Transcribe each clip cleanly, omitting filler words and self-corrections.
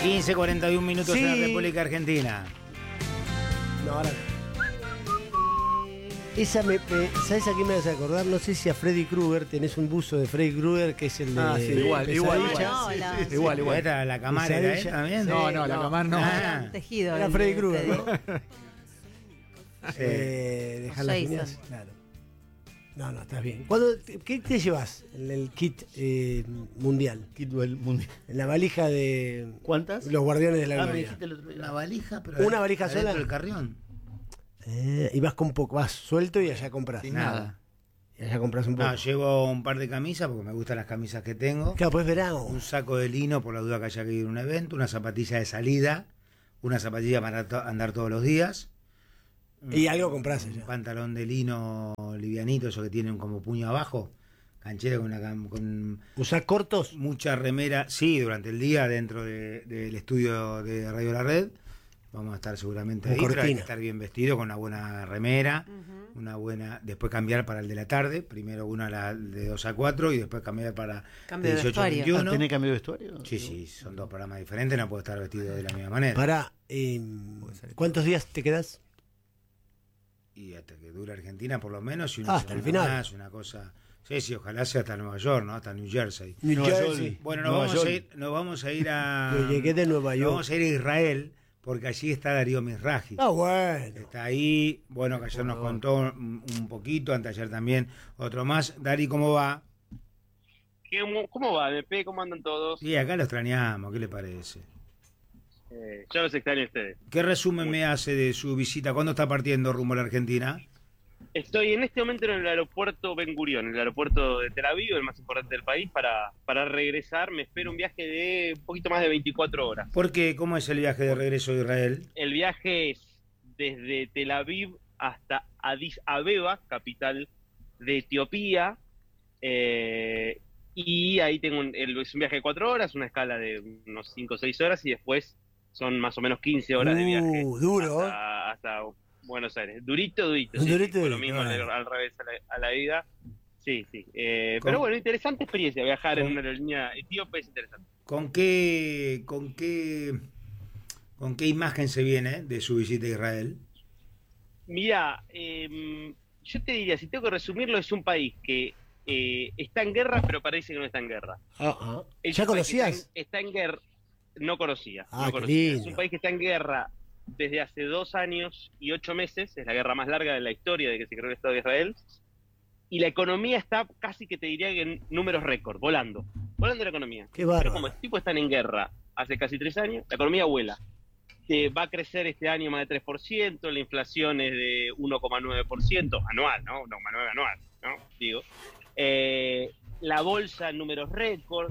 15:41 minutos Sí. en la República Argentina. No, ahora no. Esa ¿sabes a qué me vas a acordar? No sé si a Freddy Krueger, tenés un buzo de Freddy Krueger que es el de Sí, igual. Pesadilla. No, Sí, la- sí, igual. ¿Era la cámara era él Pesadilla. también? Sí. No, la no. cámara no. Ah. Tejido. Era el Freddy de Krueger, ¿no? Sí. Dejar las Jason. uñas, claro. No, estás bien. ¿Qué te llevas en el kit mundial? Kit del mundial. En la valija de ¿Cuántas? los Guardianes de la Ah, me Gloria. dijiste el otro día. Una valija, pero ¿Una valija adentro sola? del carrión. Y vas con poco, vas suelto y allá compras. Sin nada. Y allá compras un poco. No, llevo un par de camisas porque me gustan las camisas que tengo. Claro, pues verano. Un saco de lino por la duda que haya que ir a un evento. Una zapatilla de salida. Una zapatilla para andar todos los días. Y algo compras Un allá. pantalón de lino livianito, eso que tienen como puño abajo. Canchero con ¿Usás cortos? mucha remera. Sí, durante el día dentro del estudio de Radio La Red. Vamos a estar seguramente Con ahí, pero hay cortina. que estar bien vestido, con una buena remera, una buena, después cambiar para el de la tarde, primero una de 2 a 4 y después cambiar para Cambio de 18 a vestuario. 21. ¿Tenés cambio de vestuario? Sí, son dos programas diferentes, no puedo estar vestido de la misma manera. Para, ¿cuántos días te quedás? Y hasta que dure Argentina por lo menos, y Hasta el final. más, una cosa. Sí, ojalá sea hasta Nueva York, ¿no? Hasta New Jersey. New Nueva Jersey. York. Bueno, Nueva York. nos vamos a ir a... Yo llegué de Nueva nos York. vamos a ir a Israel, porque allí está Darío Mizrahi. Ah, bueno. Está ahí, bueno, que ayer nos contó un poquito, anteayer también, otro más. Dari, ¿cómo va? ¿Cómo va, MP? ¿Cómo andan todos? Sí, acá lo extrañamos, ¿qué le parece? Yo los extraño a ustedes. ¿Qué resumen me hace de su visita? ¿Cuándo está partiendo rumbo a la Argentina? Estoy en este momento en el aeropuerto Ben Gurión, el aeropuerto de Tel Aviv, el más importante del país, para regresar. Me espero un viaje de un poquito más de 24 horas. ¿Por qué? ¿Cómo es el viaje de regreso de Israel? El viaje es desde Tel Aviv hasta Addis Abeba, capital de Etiopía. Y ahí tengo es un viaje de 4 horas, una escala de unos 5 o 6 horas, y después son más o menos 15 horas de viaje. Duro. Hasta Buenos Aires. Durito. Durito, Por lo durito, mismo bueno. al revés a la vida. Sí. Pero bueno, interesante experiencia. Viajar en con- una aerolínea etíope es interesante. ¿Con qué imagen se viene de su visita a Israel? Mira, yo te diría, si tengo que resumirlo, es un país que está en guerra, pero parece que no está en guerra. Es ¿Ya un país que conocías? Está en guerra. No conocía. Ah, no qué conocía. lindo. Es un país que está en guerra desde hace 2 años y 8 meses. Es la guerra más larga de la historia de que se creó el Estado de Israel. Y la economía está casi que te diría que en números récord, volando la economía. Qué Pero bárbaro. como estos tipos están en guerra hace casi 3 años, la economía vuela. Va a crecer este año más de 3%, la inflación es de 1,9% anual, ¿no? 1,9 anual, ¿no? Digo. La bolsa en números récord.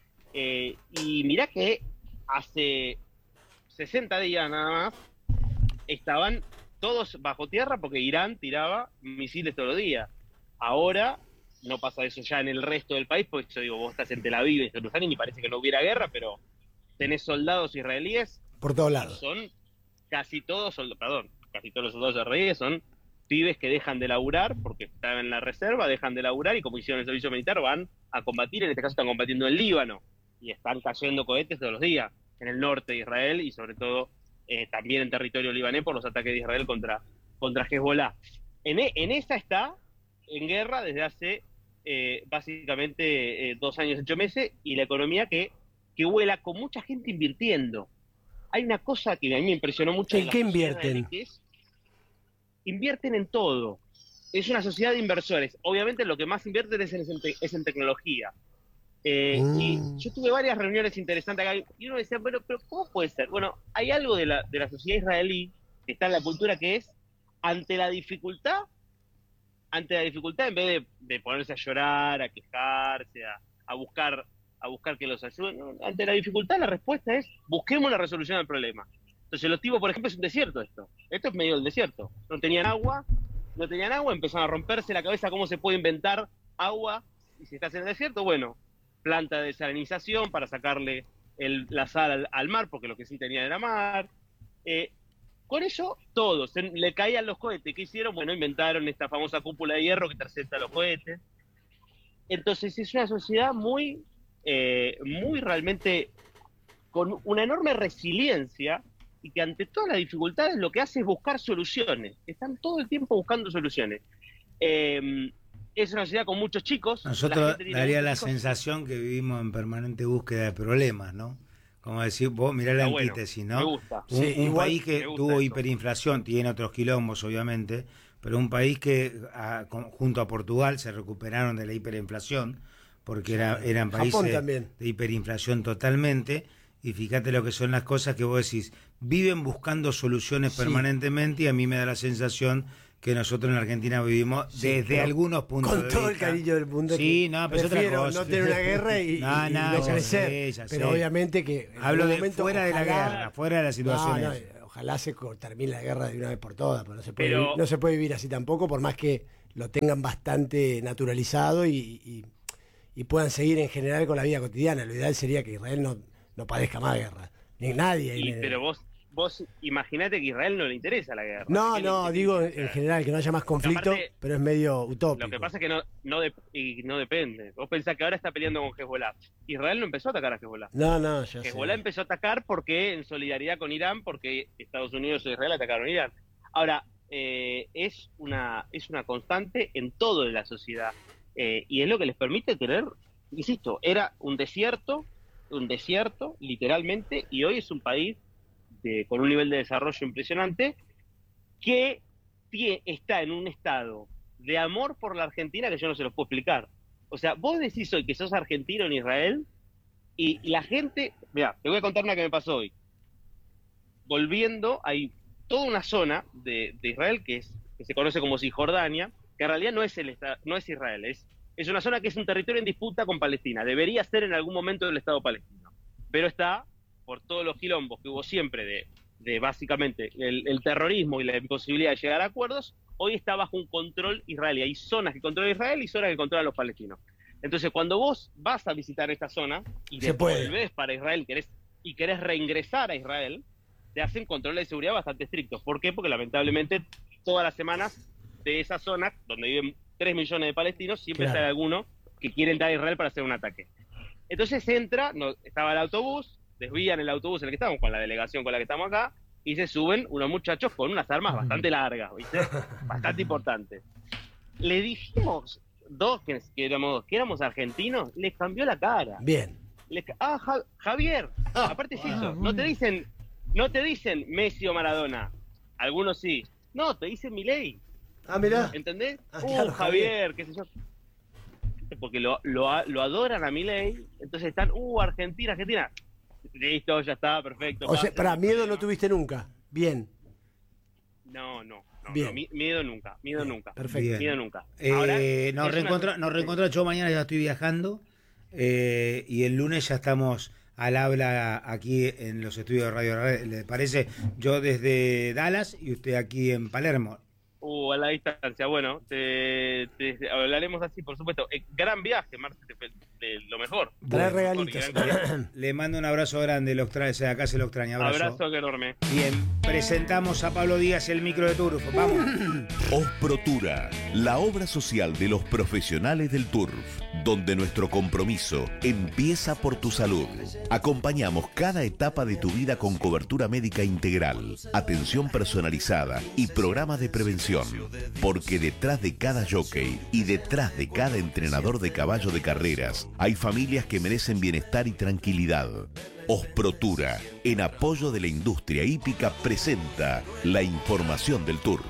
Y mirá que hace 60 días nada más estaban todos bajo tierra porque Irán tiraba misiles todos los días. Ahora no pasa eso ya en el resto del país, porque yo digo, vos estás en Tel Aviv, en Jerusalén, y parece que no hubiera guerra, pero tenés soldados israelíes, Por todos lados. son casi todos casi todos los soldados israelíes son pibes que dejan de laburar porque están en la reserva, dejan de laburar y como hicieron el servicio militar van a combatir, en este caso están combatiendo en Líbano, y están cayendo cohetes todos los días en el norte de Israel y sobre todo también en territorio libanés por los ataques de Israel contra Hezbollah. En esa está en guerra desde hace básicamente 2 años, 8 meses, y la economía que vuela con mucha gente invirtiendo. Hay una cosa que a mí me impresionó mucho. ¿En la qué sociedad invierten? que invierten en todo. Es una sociedad de inversores. Obviamente lo que más invierten es en tecnología. Y yo tuve varias reuniones interesantes acá y uno decía, pero ¿cómo puede ser? Bueno, hay algo de la sociedad israelí que está en la cultura que es ante la dificultad, en vez de ponerse a llorar, a quejarse, a buscar que los ayuden, ¿no? Ante la dificultad la respuesta es busquemos la resolución del problema. Entonces los tipos, por ejemplo, es un desierto esto es medio del desierto, no tenían agua, empezaron a romperse la cabeza cómo se puede inventar agua, y si estás en el desierto, bueno, planta de desalinización para sacarle la sal al mar, porque lo que sí tenían era mar. Con eso, todos, le caían los cohetes. ¿Qué hicieron? Bueno, inventaron esta famosa cúpula de hierro que intercepta los cohetes. Entonces es una sociedad muy realmente con una enorme resiliencia y que ante todas las dificultades lo que hace es buscar soluciones. Están todo el tiempo buscando soluciones. Es una sociedad con muchos chicos. Nosotros daría la sensación que vivimos en permanente búsqueda de problemas, ¿no? Como decir, vos mirá la antítesis, ¿no? Me gusta. Un país que tuvo eso. hiperinflación, tiene otros quilombos, obviamente, pero un país que junto a Portugal se recuperaron de la hiperinflación, porque eran países de hiperinflación totalmente, y fíjate lo que son las cosas que vos decís, viven buscando soluciones permanentemente, y a mí me da la sensación que nosotros en Argentina vivimos desde algunos puntos de vista. Con todo el cariño del mundo. Sí, no, pero prefiero es otra cosa. no tener una guerra y no crecer. Ya sé. Pero obviamente que... Hablo de fuera de la guerra, fuera de la situación. Ojalá se termine la guerra de una vez por todas, pero no se puede vivir así tampoco, por más que lo tengan bastante naturalizado y puedan seguir en general con la vida cotidiana. Lo ideal sería que Israel no padezca más guerra. Ni nadie. Pero vos imaginate que a Israel no le interesa la guerra. No, digo en general que no haya más conflicto, aparte, pero es medio utópico. Lo que pasa es que no depende. Vos pensás que ahora está peleando con Hezbollah. Israel no empezó a atacar a Hezbollah. No, ya sé. Hezbollah empezó a atacar porque en solidaridad con Irán, porque Estados Unidos e Israel atacaron a Irán. Ahora, es una constante en todo de la sociedad. Y es lo que les permite tener, insisto, era un desierto, literalmente, y hoy es un país con un nivel de desarrollo impresionante que está en un estado de amor por la Argentina que yo no se los puedo explicar. O sea, vos decís hoy que sos argentino en Israel y la gente... Mirá, te voy a contar una que me pasó hoy. Volviendo, hay toda una zona de Israel que se conoce como Cisjordania, que en realidad no es Israel, es una zona que es un territorio en disputa con Palestina. Debería ser en algún momento del Estado palestino, pero está, por todos los quilombos que hubo siempre de básicamente el terrorismo y la imposibilidad de llegar a acuerdos, hoy está bajo un control israelí. Hay zonas que controla Israel y zonas que controlan los palestinos. Entonces, cuando vos vas a visitar esta zona y te volvés para Israel querés reingresar a Israel, te hacen controles de seguridad bastante estrictos. ¿Por qué? Porque lamentablemente todas las semanas de esa zona, donde viven 3 millones de palestinos, siempre sale alguno que quiere entrar a Israel para hacer un ataque. Entonces estaba el autobús, desvían el autobús en el que estamos, con la delegación con la que estamos acá, y se suben unos muchachos con unas armas bastante largas, ¿viste? Bastante importantes. Le dijimos que éramos argentinos, les cambió la cara. Bien. Javier, aparte es eso, no te dicen Messi o Maradona, algunos sí, no, te dicen Milei. Mirá. ¿Entendés? Claro, Javier, qué sé yo. Porque lo adoran a Milei, entonces están, Argentina. Listo, ya está, perfecto. O sea, para miedo no tuviste nunca. Bien. No, bien. Miedo nunca. Perfecto. Bien. Miedo nunca. Ahora, nos reencontramos, yo mañana ya estoy viajando, y el lunes ya estamos al habla aquí en los estudios de Radio Red. ¿Le parece? Yo desde Dallas y usted aquí en Palermo. A la distancia. Bueno, te hablaremos así, por supuesto. Gran viaje, Marce, lo mejor. Trae regalitos. Le mando un abrazo grande, acá se lo extraña. Abrazo enorme. Bien, presentamos a Pablo Díaz, el micro de Turf. Vamos. Osprotura, la obra social de los profesionales del turf, donde nuestro compromiso empieza por tu salud. Acompañamos cada etapa de tu vida con cobertura médica integral, atención personalizada y programas de prevención. Porque detrás de cada jockey y detrás de cada entrenador de caballo de carreras hay familias que merecen bienestar y tranquilidad. Osprotura, en apoyo de la industria hípica, presenta la información del turf.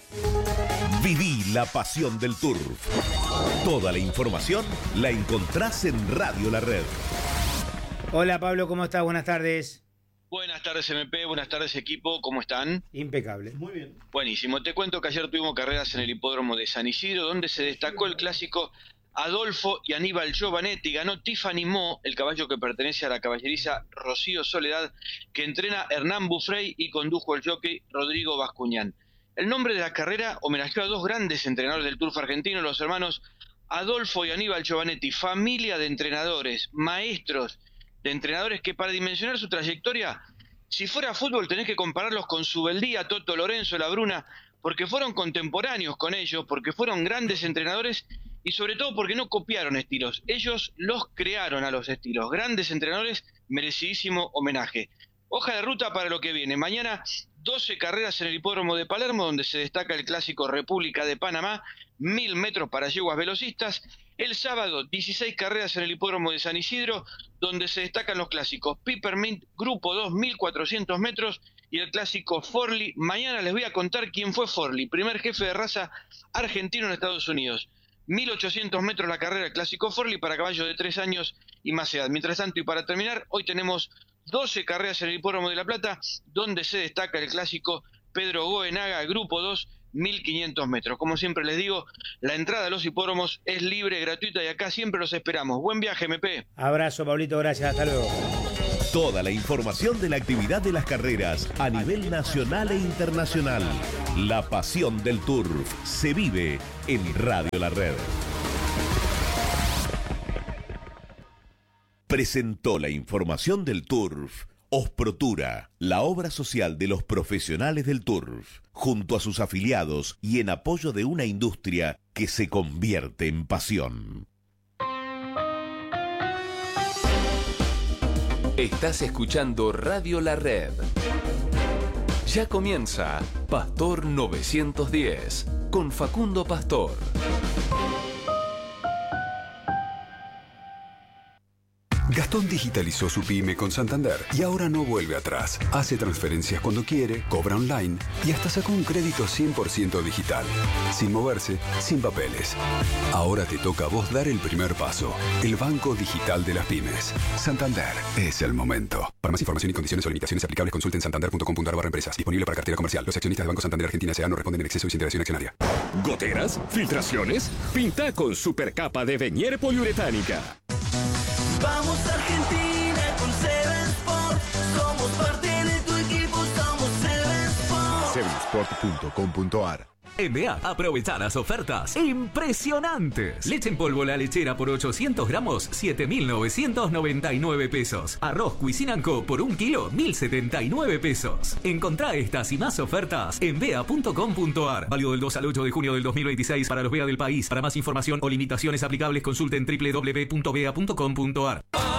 Viví la pasión del turf. Toda la información la encontrás en Radio La Red. Hola Pablo, ¿cómo estás? Buenas tardes. Buenas tardes MP, buenas tardes equipo, ¿cómo están? Impecable. Muy bien. Buenísimo, te cuento que ayer tuvimos carreras en el hipódromo de San Isidro, donde se destacó el clásico Adolfo y Aníbal Giovanetti. Ganó Tiffany Mo, el caballo que pertenece a la caballeriza Rocío Soledad, que entrena Hernán Bufrey y condujo el jockey Rodrigo Bascuñán. El nombre de la carrera homenajeó a dos grandes entrenadores del turf argentino, los hermanos Adolfo y Aníbal Giovanetti, familia de entrenadores, maestros de entrenadores que para dimensionar su trayectoria, si fuera fútbol tenés que compararlos con Subeldía, Toto Lorenzo, Labruna, porque fueron contemporáneos con ellos, porque fueron grandes entrenadores y sobre todo porque no copiaron estilos, ellos los crearon a los estilos, grandes entrenadores merecidísimo homenaje. Hoja de ruta para lo que viene. Mañana 12 carreras en el hipódromo de Palermo, donde se destaca el clásico República de Panamá, 1000 metros para yeguas velocistas. El sábado 16 carreras en el hipódromo de San Isidro, donde se destacan los clásicos Peppermint Grupo 2, 1400 metros, y el clásico Forlì. Mañana les voy a contar quién fue Forlì, primer jefe de raza argentino en Estados Unidos. 1800 metros la carrera del clásico Forlì para caballos de 3 años y más edad. Mientras tanto, y para terminar, hoy tenemos 12 carreras en el hipódromo de La Plata, donde se destaca el clásico Pedro Goenaga, Grupo 2, 1500 metros. Como siempre les digo, la entrada a los hipódromos es libre, gratuita, y acá siempre los esperamos. Buen viaje, MP. Abrazo, Pablito, gracias, hasta luego. Toda la información de la actividad de las carreras a nivel nacional e internacional. La pasión del turf se vive en Radio La Red. Presentó la información del turf Osprotura, la obra social de los profesionales del turf, junto a sus afiliados y en apoyo de una industria que se convierte en pasión. Estás escuchando Radio La Red. Ya comienza Pastor 910 con Facundo Pastor. Gastón digitalizó su pyme con Santander y ahora no vuelve atrás. Hace transferencias cuando quiere, cobra online y hasta sacó un crédito 100% digital. Sin moverse, sin papeles. Ahora te toca a vos dar el primer paso. El banco digital de las pymes. Santander es el momento. Para más información y condiciones o limitaciones aplicables, consulten santander.com.ar/empresas. Disponible para cartera comercial. Los accionistas del Banco Santander Argentina S.A. no responden en exceso y sin interacción accionaria. ¿Goteras? ¿Filtraciones? Pinta con supercapa de Venier poliuretánica. Vamos Argentina con Seven Sport. Somos parte de tu equipo, somos Seven Sport. Sevensport.com.ar. En BEA, aprovechar las ofertas impresionantes. Leche en polvo La Lechera por 800 gramos, 7.999 pesos. Arroz Cuisine & Co por 1 kilo, 1.079 pesos. Encontrá estas y más ofertas en bea.com.ar. Válido del 2 al 8 de junio del 2026 para los BEA del país. Para más información o limitaciones aplicables, consulten www.bea.com.ar.